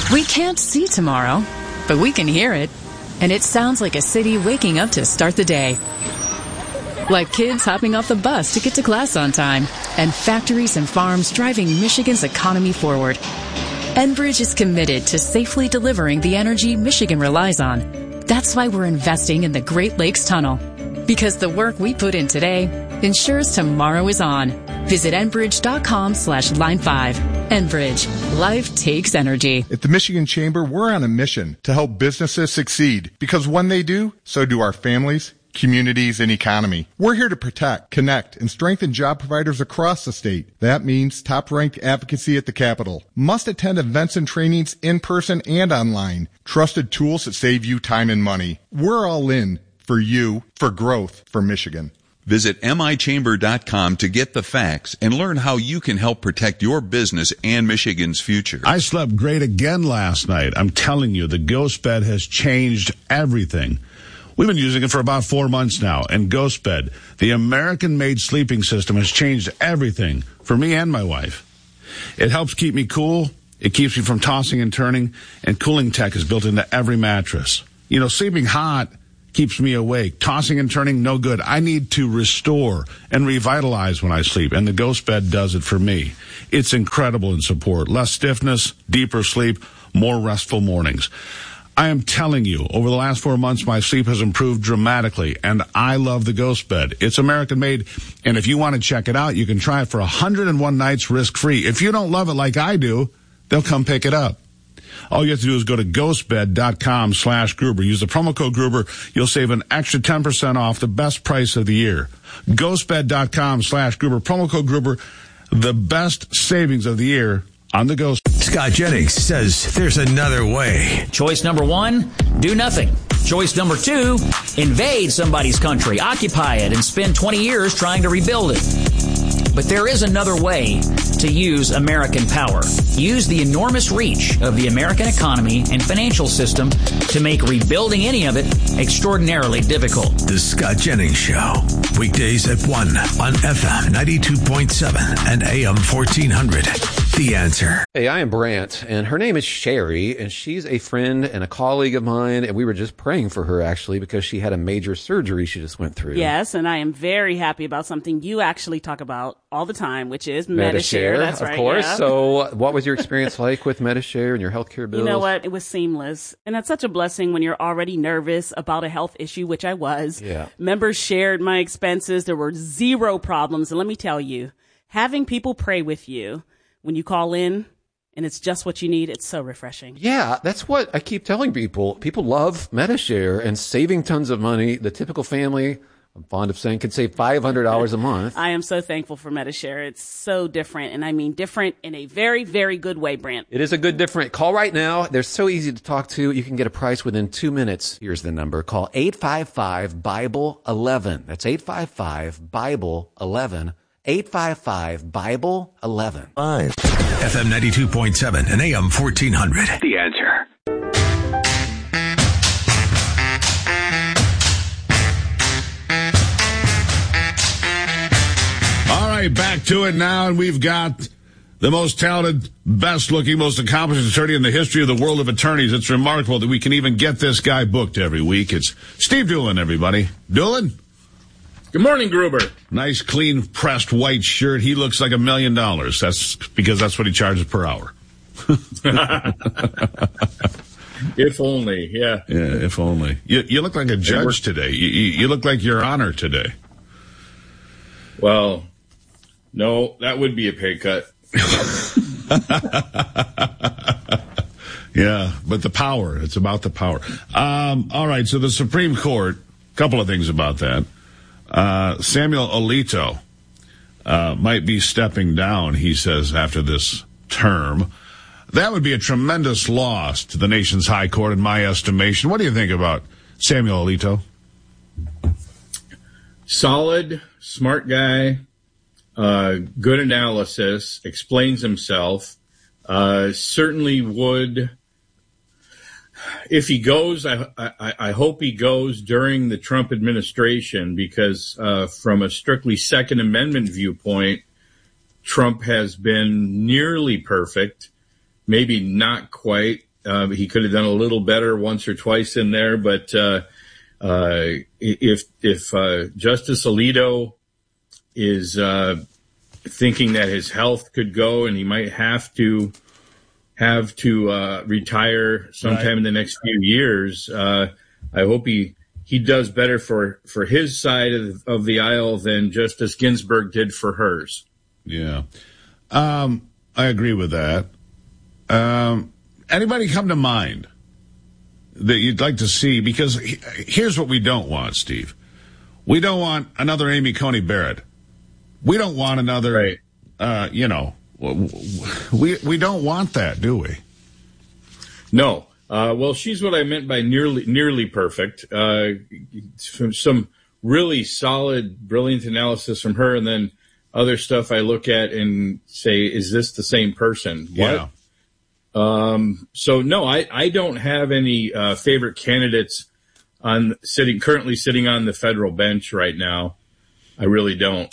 We can't see tomorrow, but we can hear it. And it sounds like a city waking up to start the day. Like kids hopping off the bus to get to class on time, and factories and farms driving Michigan's economy forward. Enbridge is committed to safely delivering the energy Michigan relies on. That's why we're investing in the Great Lakes Tunnel. Because the work we put in today ensures tomorrow is on. Visit Enbridge.com/line5. Enbridge. Life takes energy. At the Michigan Chamber, we're on a mission to help businesses succeed. Because when they do, so do our families, communities, and economy. We're here to protect, connect, and strengthen job providers across the state. That means top-ranked advocacy at the Capitol. Must attend events and trainings in person and online. Trusted tools that save you time and money. We're all in for you, for growth, for Michigan. Visit michamber.com to get the facts and learn how you can help protect your business and Michigan's future. I slept great again last night. I'm telling you, the Ghost Bed has changed everything. We've been using it for about 4 months now, and Ghost Bed, the American-made sleeping system, has changed everything for me and my wife. It helps keep me cool, it keeps me from tossing and turning, and cooling tech is built into every mattress. You know, sleeping hot keeps me awake. Tossing and turning, no good. I need to restore and revitalize when I sleep, and the Ghost Bed does it for me. It's incredible in support. Less stiffness, deeper sleep, more restful mornings. I am telling you, over the last 4 months, my sleep has improved dramatically, and I love the Ghost Bed. It's American-made, and if you want to check it out, you can try it for 101 nights risk-free. If you don't love it like I do, they'll come pick it up. All you have to do is go to ghostbed.com/Gruber. Use the promo code Gruber. You'll save an extra 10% off the best price of the year. Ghostbed.com/Gruber. Promo code Gruber. The best savings of the year on the Ghost. Scott Jennings says there's another way. Choice number 1, do nothing. Choice number 2, invade somebody's country, occupy it, and spend 20 years trying to rebuild it. But there is another way to use American power. Use the enormous reach of the American economy and financial system to make rebuilding any of it extraordinarily difficult. The Scott Jennings Show. Weekdays at 1 on FM 92.7 and AM 1400. The Answer. Hey, I am Brant, and her name is Sherry, and she's a friend and a colleague of mine, and we were just praying for her, actually, because she had a major surgery she just went through. Yes, and I am very happy about something you actually talk about all the time, which is Medi-Share. That's right. Of course. Yeah. So what was your experience like with Medi-Share and your healthcare bills? You know what? It was seamless. And that's such a blessing when you're already nervous about a health issue, which I was. Yeah. Members shared my expenses. There were zero problems. And let me tell you, having people pray with you when you call in and it's just what you need, it's so refreshing. Yeah, that's what I keep telling people. People love Medi-Share and saving tons of money. The typical family, I'm fond of saying, can save $500 a month. I am so thankful for Medi-Share. It's so different, and I mean different in a very, very good way, Brant. It is a good different. Call right now. They're so easy to talk to. You can get a price within 2 minutes. Here's the number. Call 855-BIBLE-11. That's 855-BIBLE-11. 855-BIBLE-11. FM 92.7 and AM 1400. The Answer. All right, back to it now, and we've got the most talented, best-looking, most accomplished attorney in the history of the world of attorneys. It's remarkable that we can even get this guy booked every week. It's Steve Doolin, everybody. Doolin? Good morning, Gruber. Nice, clean, pressed white shirt. He looks like $1 million. That's because that's what he charges per hour. If only, yeah. Yeah, if only. You look like a judge today. You look like Your Honor today. Well, no, that would be a pay cut. Yeah, but the power. It's about the power. All right, so the Supreme Court, a couple of things about that. Samuel Alito might be stepping down, he says, after this term. That would be a tremendous loss to the nation's high court, in my estimation. What do you think about Samuel Alito? Solid, smart guy, good analysis, explains himself, certainly would... If he goes, I hope he goes during the Trump administration, because from a strictly Second Amendment viewpoint, Trump has been nearly perfect, maybe not quite He could have done a little better once or twice in there, but if Justice Alito is thinking that his health could go and he might have to retire sometime in the next few years, I hope he does better for his side of the aisle than Justice Ginsburg did for hers. Yeah. I agree with that. Anybody come to mind that you'd like to see? Because here's what we don't want, Steve. We don't want another Amy Coney Barrett. We don't want another, we don't want that, do we? No. Well, she's what I meant by nearly perfect. Some really solid, brilliant analysis from her, and then other stuff I look at and say, is this the same person? Yeah. So no, I don't have any favorite candidates currently sitting on the federal bench right now. I really don't.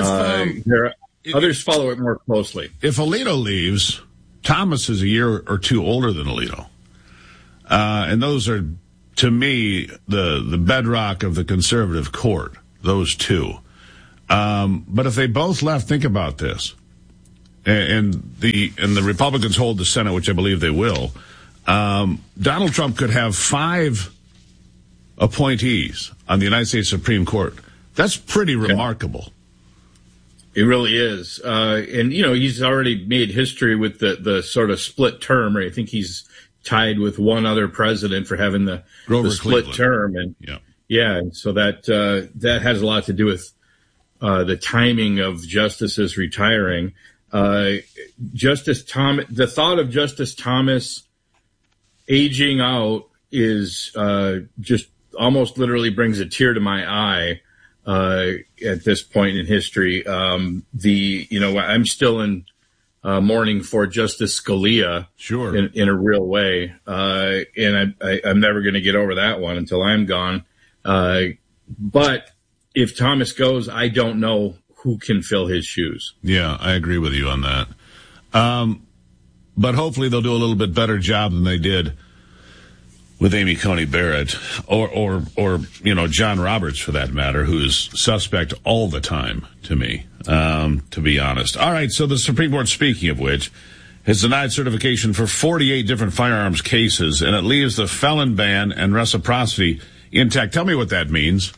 Others follow it more closely. If Alito leaves, Thomas is a year or two older than Alito. And those are, to me, the bedrock of the conservative court, those two. But if they both left, think about this. And the Republicans hold the Senate, which I believe they will. Donald Trump could have 5 appointees on the United States Supreme Court. That's pretty remarkable. It really is. And, he's already made history with the sort of split term, right? I think he's tied with one other president for having the split Cleveland term. And and so that has a lot to do with the timing of justices retiring. Justice Thomas, the thought of Justice Thomas aging out is just almost literally brings a tear to my eye at this point in history. I'm still in mourning for Justice Scalia, sure, in a real way, and I'm never going to get over that one until I'm gone. But if Thomas goes, I don't know who can fill his shoes. Yeah, I agree with you on that. But hopefully they'll do a little bit better job than they did with Amy Coney Barrett or John Roberts, for that matter, who's suspect all the time to me, to be honest. All right, so the Supreme Court, speaking of which, has denied certification for 48 different firearms cases, and it leaves the felon ban and reciprocity intact. Tell me what that means.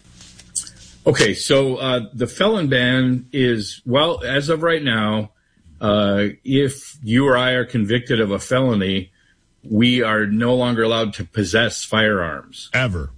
Okay, so the felon ban is, well, as of right now, if you or I are convicted of a felony, we are no longer allowed to possess firearms. Ever.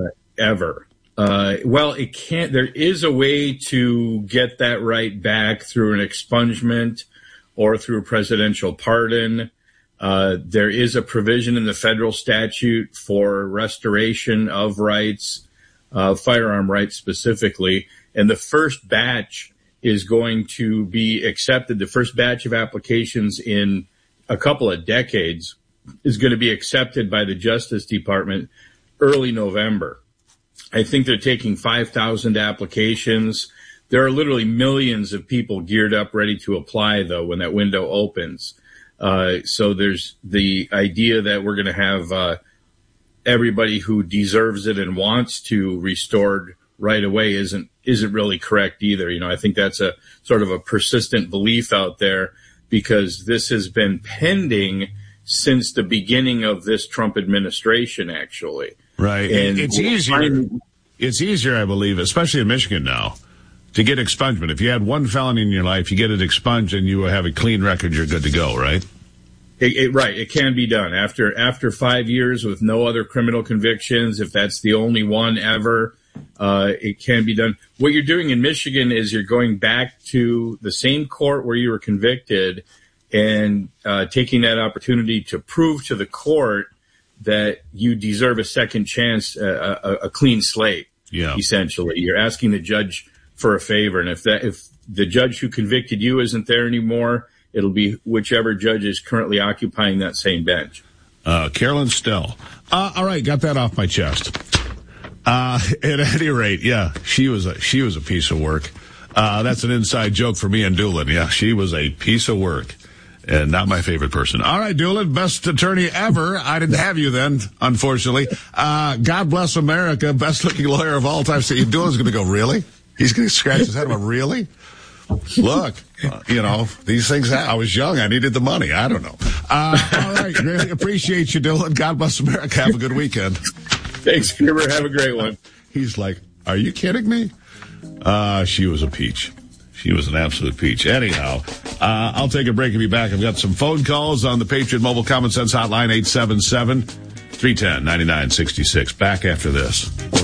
Well, it can't. There is a way to get that right back through an expungement or through a presidential pardon. There is a provision in the federal statute for restoration of rights, firearm rights specifically. And the first batch is going to be accepted. The first batch of applications in a couple of decades is going to be accepted by the Justice Department early November. I think they're taking 5,000 applications. There are literally millions of people geared up, ready to apply, though, when that window opens. So there's the idea that we're going to have everybody who deserves it and wants to restored right away isn't really correct either. I think that's a sort of a persistent belief out there, because this has been pending since the beginning of this Trump administration, actually. Right. And it's easier, I believe, especially in Michigan now, to get expungement. If you had one felony in your life, you get it expunged and you have a clean record, you're good to go, right? Right. It can be done after 5 years with no other criminal convictions. If that's the only one ever, it can be done. What you're doing in Michigan is you're going back to the same court where you were convicted and taking that opportunity to prove to the court that you deserve a second chance, a clean slate. Yeah. Essentially, you're asking the judge for a favor, and if the judge who convicted you isn't there anymore, it'll be whichever judge is currently occupying that same bench. Carolyn Stell. All right, got that off my chest. At any rate, yeah, she was a piece of work. That's an inside joke for me and Doolin. Yeah, she was a piece of work. And not my favorite person. All right, Doolin, best attorney ever. I didn't have you then, unfortunately. God bless America, best looking lawyer of all time. So Doolin's going to go, really? He's going to scratch his head about, really? Look, these things, I was young. I needed the money. I don't know. All right. Really appreciate you, Doolin. God bless America. Have a good weekend. Thanks, Gruber. Have a great one. He's like, are you kidding me? She was a peach. She was an absolute peach. Anyhow, I'll take a break and be back. I've got some phone calls on the Patriot Mobile Common Sense Hotline, 877-310-9966. Back after this.